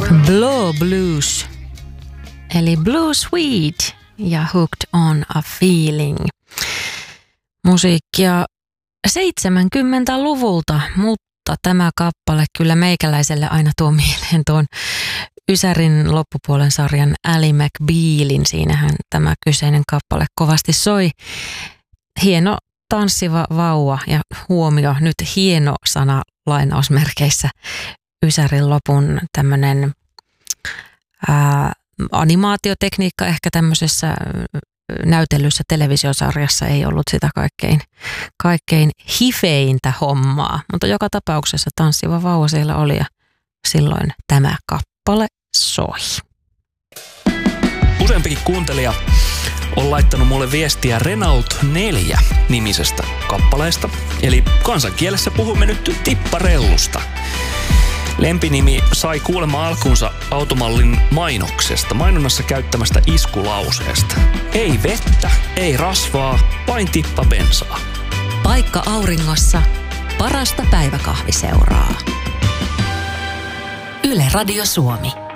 Blow Blues, eli Blue Sweet ja Hooked on a Feeling. Musiikkia 70-luvulta, mutta tämä kappale kyllä meikäläiselle aina tuo mieleen tuon Ysärin loppupuolen sarjan Ally McBealin. Siinähän tämä kyseinen kappale kovasti soi. Hieno tanssiva vauva ja huomio, nyt hieno sana lainausmerkeissä. Ysärin lopun tämmöinen animaatiotekniikka ehkä tämmöisessä näytellyssä televisiosarjassa ei ollut sitä kaikkein hifeintä hommaa. Mutta joka tapauksessa tanssiva vauva siellä oli ja silloin tämä kappale soi. Useampikin kuuntelija on laittanut mulle viestiä Renault 4 nimisestä kappaleesta. Eli kansankielessä puhumme nyt tipparellusta. Lempinimi sai kuulemma alkunsa automallin mainoksesta, mainonnassa käyttämästä iskulauseesta. Ei vettä, ei rasvaa, vain tippa bensaa. Paikka auringossa, parasta päiväkahviseuraa. Yle Radio Suomi.